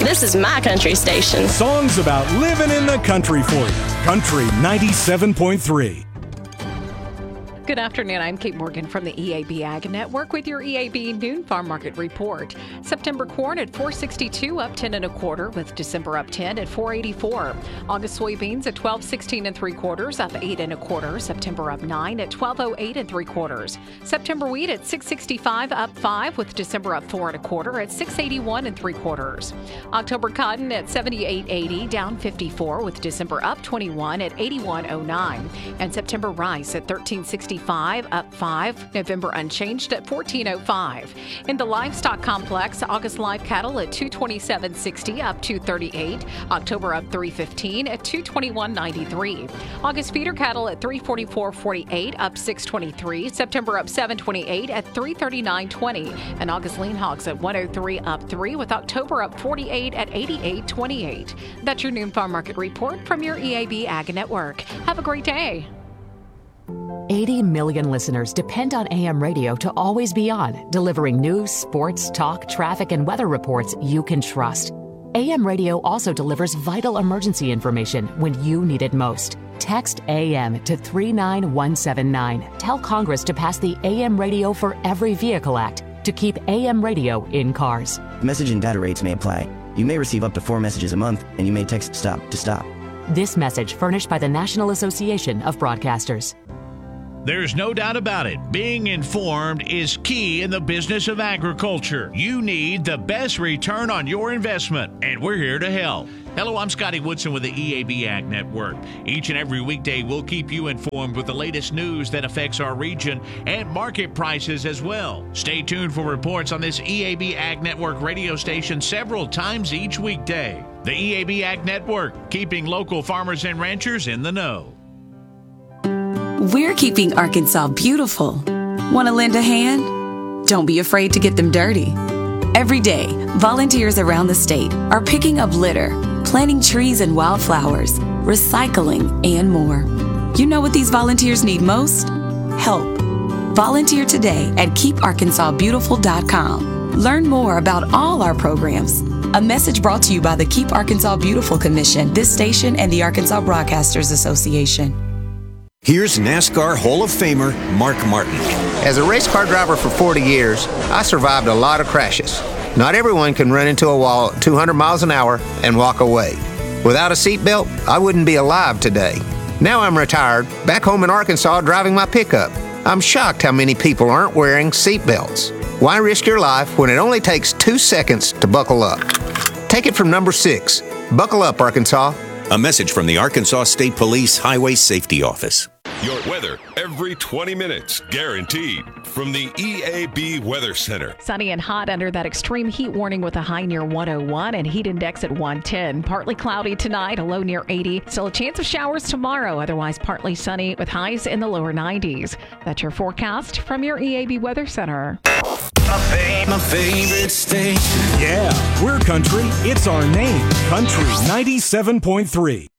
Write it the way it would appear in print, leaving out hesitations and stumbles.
This is my country station. Songs about living in the country for you. Country 97.3. Good afternoon. I'm Kate Morgan from the EAB Ag Network with your EAB Noon Farm Market Report. September corn at $4.62, up 10 1/4, with December up 10 at $4.84. August soybeans at $12.16 3/4, up 8 1/4. September up 9 at $12.08 3/4. September wheat at $6.65, up 5, with December up 4 1/4 at $6.81 3/4. October cotton at $78.80, down 54, with December up 21 at $81.09. And September rice at $13.65, up 5. November unchanged at $14.05. In the livestock complex, August live cattle at $227.60, up $238. October up $315 at $221.93. August feeder cattle at $344.48, up $623. September up $728 at $339.20. And August lean hogs at $103, up 3, with October up $48 at $88.28. That's your Noon Farm Market Report from your EAB Ag Network. Have a great day. 80 million listeners depend on AM radio to always be on, delivering news, sports, talk, traffic, and weather reports you can trust. AM radio also delivers vital emergency information when you need it most. Text AM to 39179. Tell Congress to pass the AM Radio for Every Vehicle Act to keep AM radio in cars. Message and data rates may apply. You may receive up to 4 messages a month, and you may text STOP to stop. This message furnished by the National Association of Broadcasters. There's no doubt about it. Being informed is key in the business of agriculture. You need the best return on your investment, and we're here to help. Hello, I'm Scotty Woodson with the EAB Ag Network. Each and every weekday, we'll keep you informed with the latest news that affects our region and market prices as well. Stay tuned for reports on this EAB Ag Network radio station several times each weekday. The EAB Ag Network, keeping local farmers and ranchers in the know. We're keeping Arkansas beautiful. Want to lend a hand? Don't be afraid to get them dirty. Every day, volunteers around the state are picking up litter, planting trees and wildflowers, recycling, and more. You know what these volunteers need most? Help. Volunteer today at KeepArkansasBeautiful.com. Learn more about all our programs. A message brought to you by the Keep Arkansas Beautiful Commission, this station, and the Arkansas Broadcasters Association. Here's NASCAR Hall of Famer Mark Martin. As a race car driver for 40 years, I survived a lot of crashes. Not everyone can run into a wall at 200 miles an hour and walk away. Without a seatbelt, I wouldn't be alive today. Now I'm retired, back home in Arkansas driving my pickup. I'm shocked how many people aren't wearing seatbelts. Why risk your life when it only takes 2 seconds to buckle up? Take it from number 6. Buckle up, Arkansas. A message from the Arkansas State Police Highway Safety Office. Your weather every 20 minutes, guaranteed. From the EAB Weather Center. Sunny and hot under that extreme heat warning with a high near 101 and heat index at 110. Partly cloudy tonight, a low near 80. Still a chance of showers tomorrow, otherwise partly sunny with highs in the lower 90s. That's your forecast from your EAB Weather Center. My favorite station. Yeah, we're country. It's our name. Country 97.3.